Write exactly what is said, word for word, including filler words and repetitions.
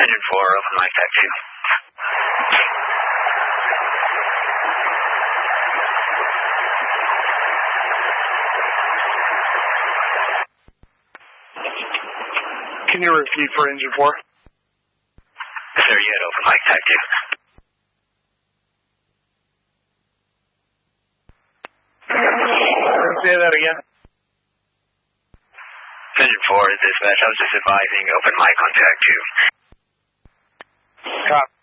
Engine four, open mic type two. Can you repeat for engine four? Yes, sir, you had open mic type two. Say that again. Engine four is dispatch. I was just advising open mic on track two. Copy.